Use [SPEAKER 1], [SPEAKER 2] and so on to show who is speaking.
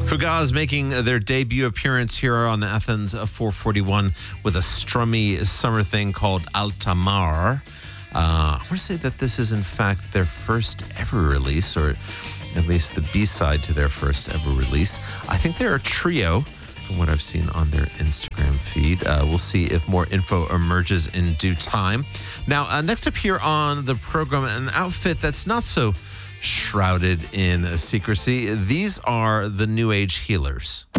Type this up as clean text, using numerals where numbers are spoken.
[SPEAKER 1] Fugaz making their debut appearance here on Athens 441 with a strummy summer thing called Altamar. I want to say that this is in fact their first ever release, or at least the B-side to their first ever release. I think they're a trio from what I've seen on their Instagram feed. We'll see if more info emerges in due time. Now, next up here on the program, an outfit that's not so shrouded in secrecy. These are the New Age Healers.